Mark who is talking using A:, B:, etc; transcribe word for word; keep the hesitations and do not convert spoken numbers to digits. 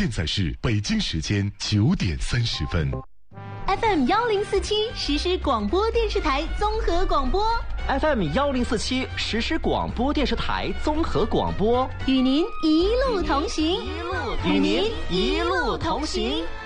A: 现在是北京时间九点三十分。
B: F M 幺零四七实时广播电视台综合广播
C: ，F M 幺零四七实时广播电视台综合广播，
B: 与您一路同行，
C: 与您一路同行。